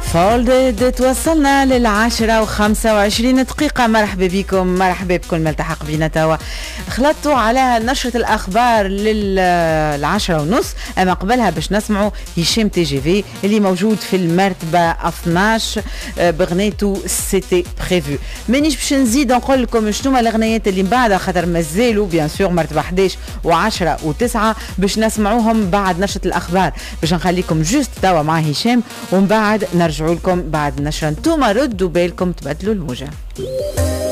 فولدد توصلنا للعاشرة و25 دقيقة. مرحبا بكم، مرحبا بكل ملتحق بينا توا. خلطتوا على نشرة الأخبار للعاشرة ونص، أما قبلها باش نسمعوا هشام تي جي في اللي موجود في المرتبة 12 بغنيته سيتي بريفو. مانيش باش نزيد نقول لكم شنو الأغنيات اللي بعدها، خاطر مازالوا بيان سور مرتبة 11 و10 و9 باش نسمعوهم بعد نشرة الأخبار. باش نخليكم جوست توا مع هشام ومن بعد نرجعوا لكم بعد نشرة. انتوما ردوا بالكم تبدلوا الموجة.